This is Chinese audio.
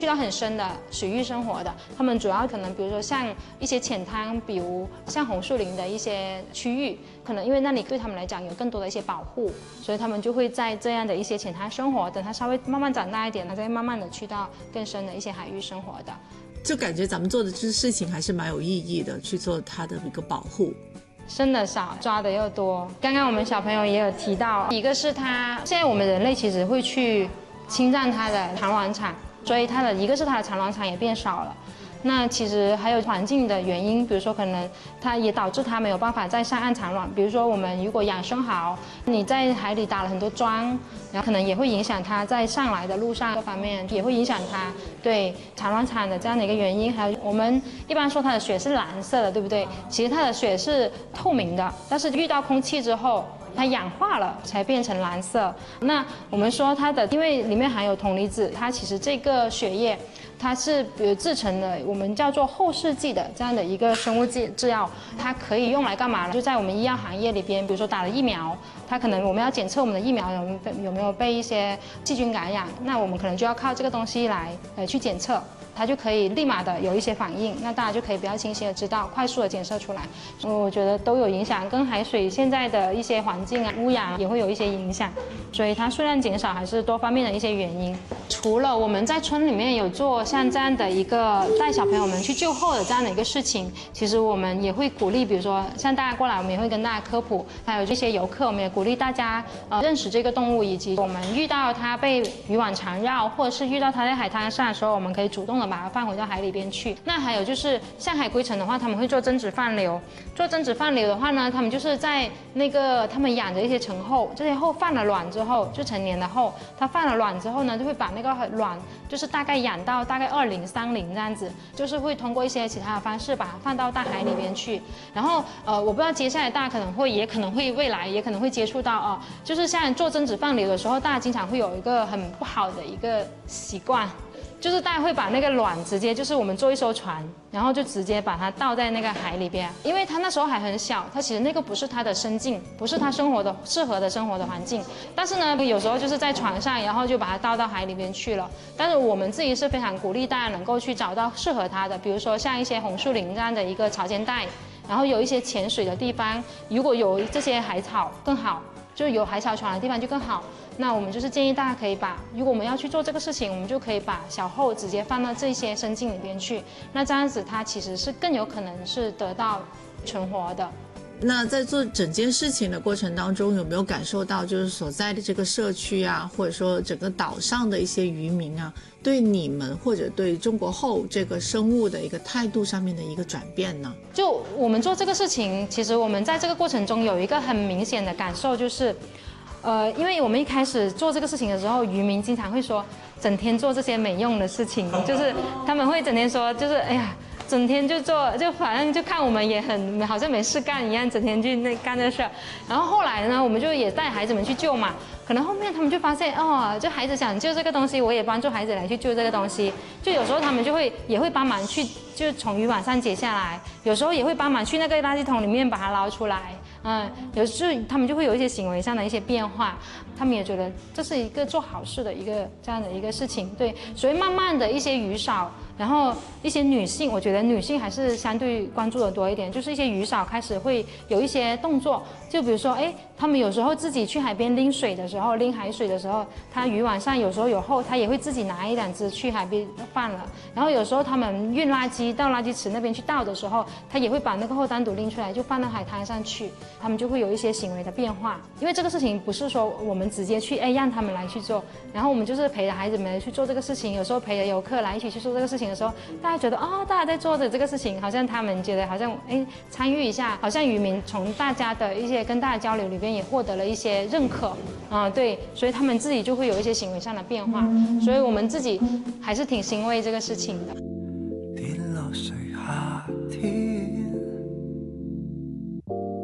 去到很深的水域生活的，他们主要可能比如说像一些浅滩，比如像红树林的一些区域，可能因为那里对他们来讲有更多的一些保护，所以他们就会在这样的一些浅滩生活。等他稍微慢慢长大一点，他再慢慢的去到更深的一些海域生活的。 就感觉咱们做的这事情还是蛮有意义的，去做它的一个保护。 生的少，抓的又多。刚刚我们小朋友也有提到，一个是他现在我们人类其实会去侵占它的产卵场。所以一个是它的产卵场也变少了，那其实还有环境的原因，比如说可能它也导致它没有办法在上岸产卵。比如说我们如果养生蚝，你在海里打了很多桩，然后可能也会影响它在上来的路上各方面，也会影响它对产卵场的这样的一个原因。还有我们一般说它的血是蓝色的，对不对？其实它的血是透明的，但是遇到空气之后，它氧化了才变成蓝色。那我们说它的，因为里面含有铜离子，它其实这个血液它是比如制成的我们叫做后视镜的这样的一个生物制药，它可以用来干嘛呢？就在我们医药行业里边，比如说打了疫苗，它可能我们要检测我们的疫苗有没有被一些细菌感染，那我们可能就要靠这个东西来去检测。它就可以立马的有一些反应，那大家就可以比较清晰的知道，快速的检测出来。我觉得都有影响，跟海水现在的一些环境啊、污染也会有一些影响，所以它数量减少还是多方面的一些原因。除了我们在村里面有做像这样的一个带小朋友们去救后的这样的一个事情，其实我们也会鼓励，比如说像大家过来，我们也会跟大家科普，还有这些游客，我们也鼓励大家认识这个动物，以及我们遇到它被渔网缠绕，或者是遇到它在海滩上的时候，我们可以主动的把它放回到海里边去。那还有就是像海龟城的话，他们会做增殖放流。做增殖放流的话呢，他们就是在那个他们养着一些成后，这些后放了卵之后，就成年的后，它放了卵之后呢，就会把那个卵就是大概养到大概20、30这样子，就是会通过一些其他的方式把它放到大海里边去。然后我不知道接下来大家也可能会未来也可能会接触到就是像做增殖放流的时候，大家经常会有一个很不好的一个习惯。就是大家会把那个卵直接就是我们坐一艘船，然后就直接把它倒在那个海里边，因为它那时候还很小，它其实那个不是它的生境，不是它适合的生活的环境。但是呢，有时候就是在船上，然后就把它倒到海里边去了。但是我们自己是非常鼓励大家能够去找到适合它的，比如说像一些红树林这样的一个潮间带，然后有一些潜水的地方，如果有这些海草更好，就是有海草床的地方就更好。那我们就是建议大家可以如果我们要去做这个事情，我们就可以把小后直接放到这些生境里边去。那这样子它其实是更有可能是得到存活的。 那在做整件事情的过程当中，有没有感受到就是所在的这个社区啊，或者说整个岛上的一些渔民啊，对你们或者对中国后这个生物的一个态度上面的一个转变呢？ 就我们做这个事情，其实我们在这个过程中有一个很明显的感受，就是因为我们一开始做这个事情的时候，渔民经常会说整天做这些没用的事情，就是他们会整天说，就是哎呀，整天就做，就反正就看我们也好像没事干一样，整天去干这事。然后后来呢，我们就也带孩子们去救嘛。可能后面他们就发现就孩子想救这个东西，我也帮助孩子来去救这个东西。就有时候他们也会帮忙去，就从渔网上解下来，有时候也会帮忙去那个垃圾桶里面把它捞出来。有时候他们就会有一些行为上的一些变化，他们也觉得这是一个做好事的一个这样的一个事情，对，所以慢慢的一些渔嫂，然后一些女性，我觉得女性还是相对关注的多一点，就是一些渔嫂开始会有一些动作，就比如说，他们有时候自己去海边拎海水的时候，他渔网上有时候有后，他也会自己拿1-2只去海边放了，然后有时候他们运垃圾到垃圾池那边去倒的时候，他也会把那个后单独拎出来，就放到海滩上去。他们就会有一些行为的变化，因为这个事情不是说我们直接去让他们来去做，然后我们就是陪着孩子们去做这个事情，有时候陪着游客来一起去做这个事情的时候，大家觉得大家在做的这个事情，好像他们觉得好像参与一下，好像渔民从大家的一些跟大家交流里边也获得了一些认可对，所以他们自己就会有一些行为上的变化，所以我们自己还是挺欣慰这个事情的。跌落水